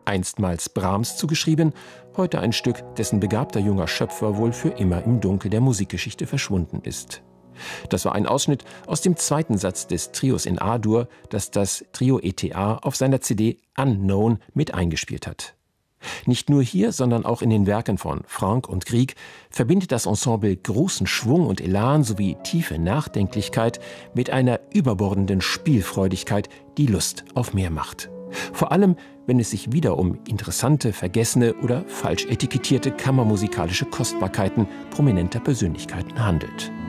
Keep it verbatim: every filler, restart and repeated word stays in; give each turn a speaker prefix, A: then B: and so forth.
A: einstmals Brahms zugeschrieben, heute ein Stück, dessen begabter junger Schöpfer wohl für immer im Dunkel der Musikgeschichte verschwunden ist. Das war ein Ausschnitt aus dem zweiten Satz des Trios in A-Dur, das das Trio E T A auf seiner C D Unknown mit eingespielt hat. Nicht nur hier, sondern auch in den Werken von Franck und Grieg verbindet das Ensemble großen Schwung und Elan sowie tiefe Nachdenklichkeit mit einer überbordenden Spielfreudigkeit, die Lust auf mehr macht. Vor allem, wenn es sich wieder um interessante, vergessene oder falsch etikettierte kammermusikalische Kostbarkeiten prominenter Persönlichkeiten handelt.